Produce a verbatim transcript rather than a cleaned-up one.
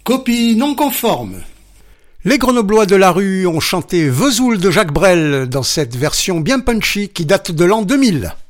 Copie non conforme. Les Grenoblois de la rue ont chanté Vesoul de Jacques Brel dans cette version bien punchy qui date de l'an deux mille.